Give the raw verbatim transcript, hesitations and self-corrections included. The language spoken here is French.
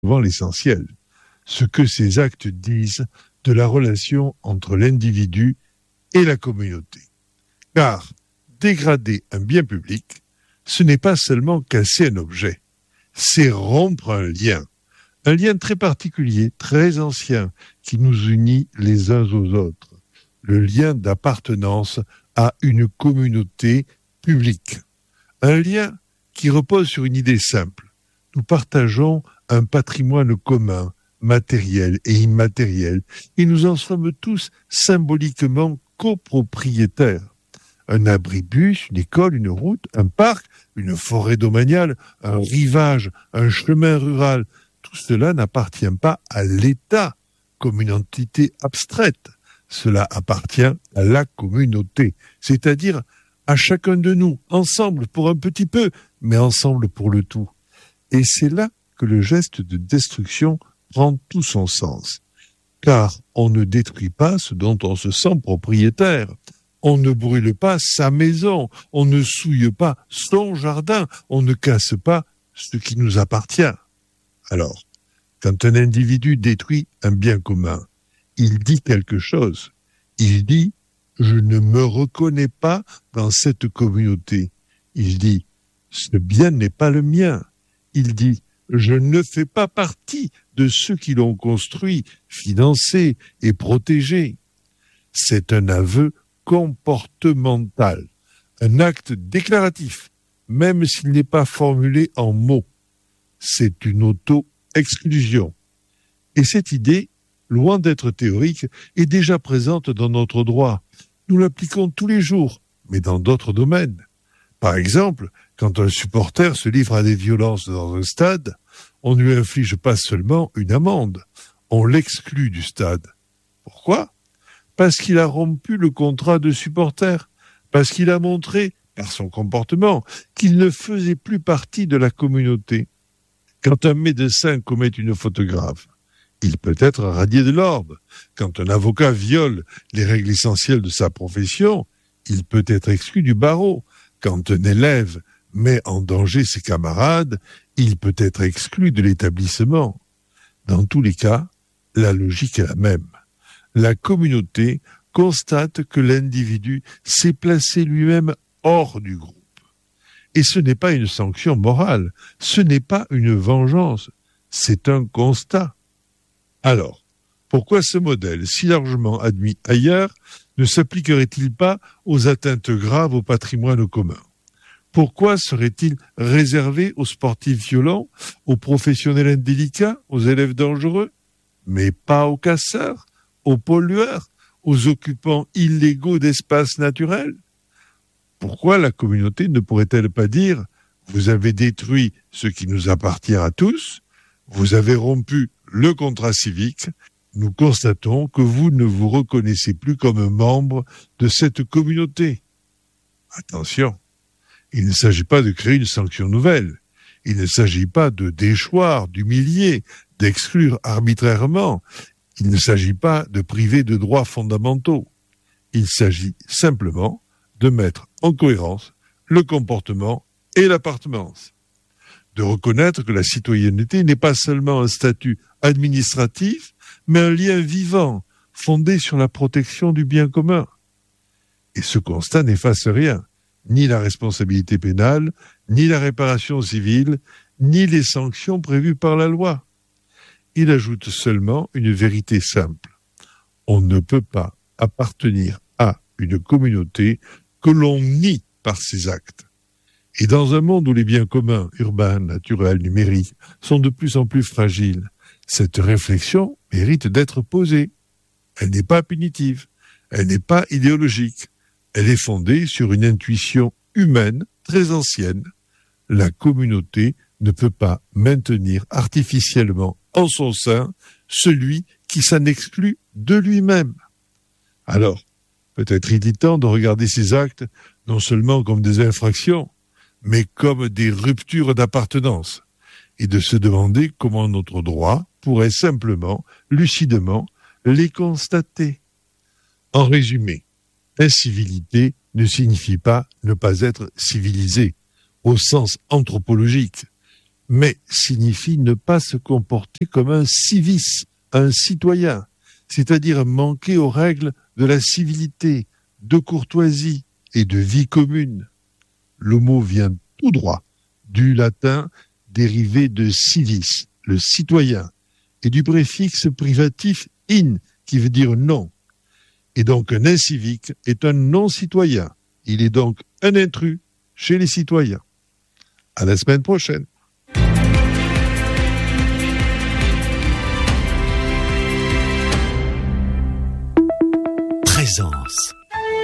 souvent l'essentiel, ce que ces actes disent de la relation entre l'individu et la communauté. Car dégrader un bien public, ce n'est pas seulement casser un objet, c'est rompre un lien, un lien très particulier, très ancien, qui nous unit les uns aux autres, le lien d'appartenance à une communauté publique. Un lien qui repose sur une idée simple. Nous partageons un patrimoine commun, matériel et immatériel, et nous en sommes tous symboliquement copropriétaires. Un abribus, une école, une route, un parc, une forêt domaniale, un rivage, un chemin rural, tout cela n'appartient pas à l'État comme une entité abstraite. Cela appartient à la communauté, c'est-à-dire à chacun de nous, ensemble pour un petit peu, mais ensemble pour le tout. Et c'est là que le geste de destruction prend tout son sens. Car on ne détruit pas ce dont on se sent propriétaire. On ne brûle pas sa maison, on ne souille pas son jardin, on ne casse pas ce qui nous appartient. Alors, quand un individu détruit un bien commun, il dit quelque chose. Il dit « je ne me reconnais pas dans cette communauté ». Il dit « ce bien n'est pas le mien ». Il dit « je ne fais pas partie de ceux qui l'ont construit, financé et protégé ». C'est un aveu comportemental, un acte déclaratif, même s'il n'est pas formulé en mots. C'est une auto-exclusion. Et cette idée, loin d'être théorique, est déjà présente dans notre droit. Nous l'appliquons tous les jours, mais dans d'autres domaines. Par exemple, quand un supporter se livre à des violences dans un stade, on ne lui inflige pas seulement une amende, on l'exclut du stade. Pourquoi ? Parce qu'il a rompu le contrat de supporter, parce qu'il a montré, par son comportement, qu'il ne faisait plus partie de la communauté. Quand un médecin commet une faute grave, il peut être radié de l'ordre. Quand un avocat viole les règles essentielles de sa profession, il peut être exclu du barreau. Quand un élève met en danger ses camarades, il peut être exclu de l'établissement. Dans tous les cas, la logique est la même. La communauté constate que l'individu s'est placé lui-même hors du groupe. Et ce n'est pas une sanction morale, ce n'est pas une vengeance, c'est un constat. Alors, pourquoi ce modèle, si largement admis ailleurs, ne s'appliquerait-il pas aux atteintes graves au patrimoine commun ? Pourquoi serait-il réservé aux sportifs violents, aux professionnels indélicats, aux élèves dangereux, mais pas aux casseurs, aux pollueurs, aux occupants illégaux d'espaces naturels ? Pourquoi la communauté ne pourrait-elle pas dire « vous avez détruit ce qui nous appartient à tous, vous avez rompu le contrat civique, nous constatons que vous ne vous reconnaissez plus comme membre de cette communauté ». Attention, il ne s'agit pas de créer une sanction nouvelle, il ne s'agit pas de déchoir, d'humilier, d'exclure arbitrairement, il ne s'agit pas de priver de droits fondamentaux, il s'agit simplement de mettre en cohérence le comportement et l'appartenance. De reconnaître que la citoyenneté n'est pas seulement un statut administratif, mais un lien vivant, fondé sur la protection du bien commun. Et ce constat n'efface rien, ni la responsabilité pénale, ni la réparation civile, ni les sanctions prévues par la loi. Il ajoute seulement une vérité simple. On ne peut pas appartenir à une communauté que l'on nie par ses actes. Et dans un monde où les biens communs, urbains, naturels, numériques, sont de plus en plus fragiles, cette réflexion mérite d'être posée. Elle n'est pas punitive, elle n'est pas idéologique, elle est fondée sur une intuition humaine très ancienne. La communauté ne peut pas maintenir artificiellement en son sein celui qui s'en exclut de lui-même. Alors, peut-être il est temps de regarder ces actes non seulement comme des infractions, mais comme des ruptures d'appartenance, et de se demander comment notre droit pourrait simplement, lucidement, les constater. En résumé, incivilité ne signifie pas ne pas être civilisé, au sens anthropologique, mais signifie ne pas se comporter comme un civis, un citoyen, c'est-à-dire manquer aux règles de la civilité, de courtoisie et de vie commune. Le mot vient tout droit du latin dérivé de civis, le citoyen, et du préfixe privatif in, qui veut dire non. Et donc un incivique est un non-citoyen. Il est donc un intrus chez les citoyens. À la semaine prochaine. Présence.